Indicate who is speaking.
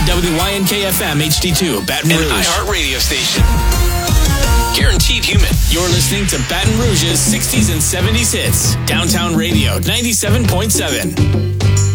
Speaker 1: WYNK-FM HD2, Baton Rouge.
Speaker 2: An iHeart radio station. Guaranteed human.
Speaker 1: You're listening to Baton Rouge's 60s and 70s hits. Downtown Radio 97.7.